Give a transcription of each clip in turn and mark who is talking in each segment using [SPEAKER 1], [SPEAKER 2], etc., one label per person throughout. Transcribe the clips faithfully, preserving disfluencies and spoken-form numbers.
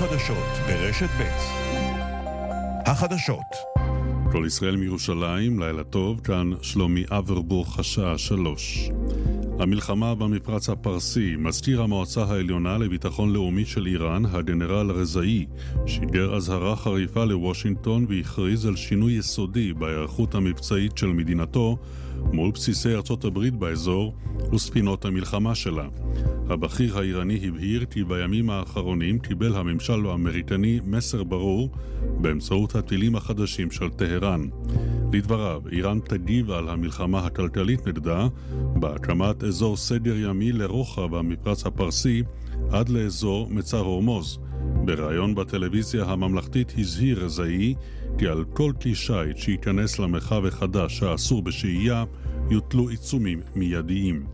[SPEAKER 1] חדשות ברשת ב'. החדשות. כל ישראל מירושלים, לילה טוב, כאן שלומי אברבוך, השעה שלוש. המלחמה במפרץ הפרסי, מזכיר המועצה העליונה לביטחון לאומי של איראן, הגנרל רזאי, שיגר אזהרה חריפה לוושינגטון והכריז על שינוי יסודי בהיערכות המבצעית של מדינתו מול בסיסי ארצות הברית באזור וספינות המלחמה שלה. הבכיר האיראני הבהיר כי בימים האחרונים קיבל הממשל האמריקני מסר ברור באמצעות הטילים החדשים של טהרן. לדבריו, איראן תגיב על המלחמה הכלכלית נגדה בהקמת אזור סדר ימי לרוחב המפרץ הפרסי עד לאזור מצר הורמוז. בריאיון בטלוויזיה הממלכתית הזהיר רזאי כי על כל כלי שיט שייכנס למרחב החדש האסור בשהייה יוטלו עיצומים מיידיים.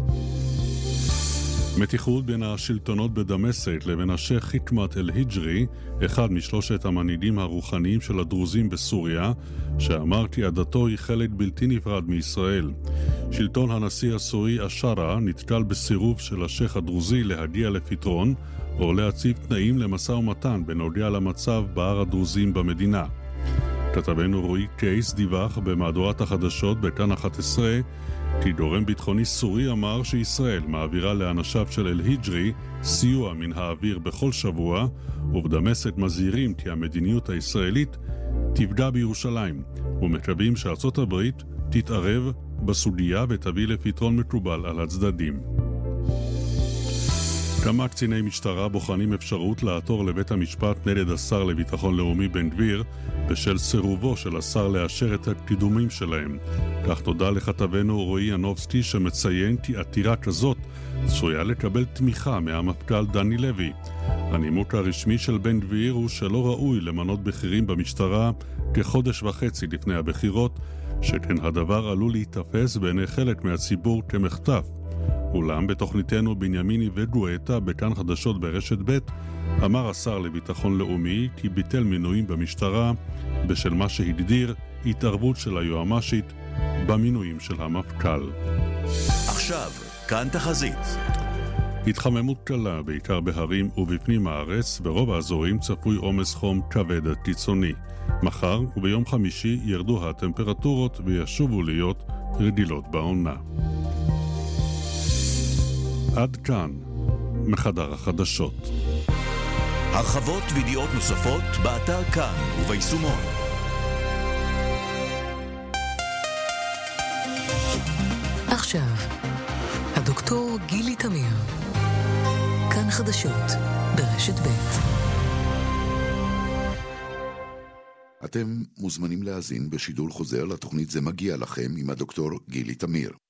[SPEAKER 1] מתיחות בין השלטונות בדמשק לבין השייח חכמת אל-היג'רי, אחד משלושת המנהיגים הרוחניים של הדרוזים בסוריה, שאמר כי עדתו היא חלק בלתי נפרד מישראל. שלטון הנשיא הסורי אשרה נתקל בסירוב של השייח הדרוזי להגיע לפתרון או להציב תנאים למשא ומתן בנוגע למצב בהר הדרוזים במדינה. כתבנו רועי קייס דיווח במהדורת החדשות בכאן אחת עשרה כי גורם ביטחוני סורי אמר שישראל מעבירה לאנשיו של אל-היג'רי סיוע מן האוויר בכל שבוע, ובדמשק מזהירים כי המדיניות הישראלית תפגע בירושלים, ומקווים שארצות הברית תתערב בסוגיה ותביא לפתרון מקובל על הצדדים. כמה קציני משטרה בוחנים אפשרות לעתור לבית המשפט נגד השר לביטחון לאומי בן גביר בשל סירובו של השר לאשר את הקידומים שלהם. כך תודה לכתבנו רועי ינובסקי שמציין כי עתירה כזאת צפויה לקבל תמיכה מהמפכ"ל דני לוי. הנימוק הרשמי של בן גביר הוא שלא ראוי למנות בכירים במשטרה כחודש וחצי לפני הבחירות, שכן הדבר עלול להתאפס בעיני חלק מהציבור כמחטף. אולם בתוכניתנו בנימיני וגואטה בכאן חדשות ברשת ב' אמר השר לביטחון לאומי כי ביטל מינויים במשטרה בשל מה שהגדיר התערבות של היועמ"שית במינויים של המפכ"ל.
[SPEAKER 2] עכשיו, כאן תחזית.
[SPEAKER 1] התחממות קלה בעיקר בהרים ובפנים הארץ, ברוב האזורים צפוי עומס חום כבד קיצוני. מחר וביום חמישי ירדו הטמפרטורות וישובו להיות רגילות בעונה. עד כאן, מחדר החדשות.
[SPEAKER 2] הרחבות וידיעות נוספות באתר כאן וביישומון.
[SPEAKER 3] עכשיו, הדוקטור גילי תמיר. כאן חדשות, ברשת ב'.
[SPEAKER 4] אתם מוזמנים להאזין בשידור חוזר לתוכנית זה מגיע לכם עם הדוקטור גילי תמיר.